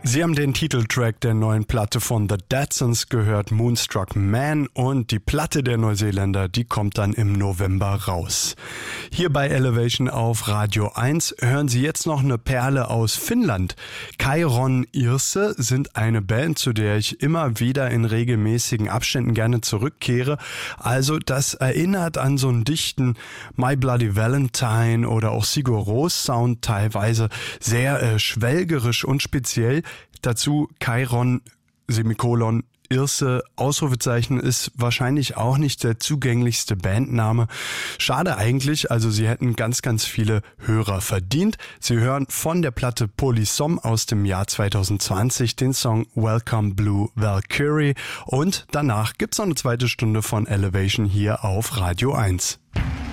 Sie haben den Titeltrack der neuen Platte von The Datsuns gehört, Moonstruck Man, und die Platte der Neuseeländer, die kommt dann im November raus. Hier bei Elevation auf Radio 1 hören Sie jetzt noch eine Perle aus Finnland. Kairon Irse sind eine Band, zu der ich immer wieder in regelmäßigen Abständen gerne zurückkehre. Also das erinnert an so einen dichten My Bloody Valentine oder auch Sigur Rós Sound, teilweise sehr schwelgerisch und speziell. Dazu Kairon, Semikolon, Irse, Ausrufezeichen, ist wahrscheinlich auch nicht der zugänglichste Bandname. Schade eigentlich, also sie hätten ganz, ganz viele Hörer verdient. Sie hören von der Platte Polysom aus dem Jahr 2020 den Song Welcome Blue Valkyrie und danach gibt's noch eine zweite Stunde von Elevation hier auf Radio 1.